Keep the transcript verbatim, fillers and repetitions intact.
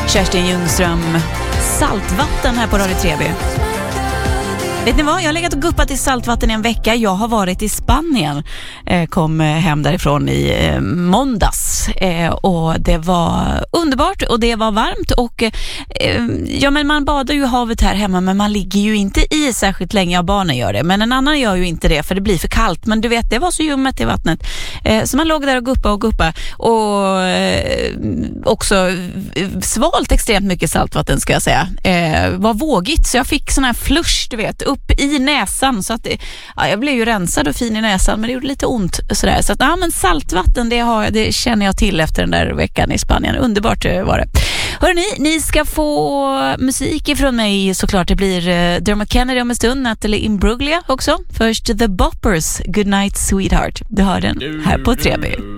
Kerstin Ljungström, Saltvatten här på Radio tre B. Vet ni vad? Jag har legat och guppat i saltvatten i en vecka. Jag har varit i Spanien. Eh, kom hem därifrån i eh, måndags. Eh, och det var underbart och det var varmt. Och eh, ja, men man badar ju havet här hemma, men man ligger ju inte i särskilt länge. Ja, barnen gör det. Men en annan gör ju inte det, för det blir för kallt. Men du vet, det var så ljummet i vattnet. Eh, så man låg där och guppa och guppa. Och eh, också svalt extremt mycket saltvatten, ska jag säga. Eh, var vågigt, så jag fick sån här flush, du vet, upp i näsan, så att det, ja, jag blev ju rensad och fin i näsan, men det gjorde lite ont sådär. Så att, ja, men saltvatten, det, har, det känner jag till efter den där veckan i Spanien. Underbart var det. Hörrni, ni ska få musik ifrån mig såklart. Det blir uh, Dermot Kennedy om en stund, Natalie Imbruglia också. Först The Boppers, Good Night Sweetheart. Du hör den här på tre B.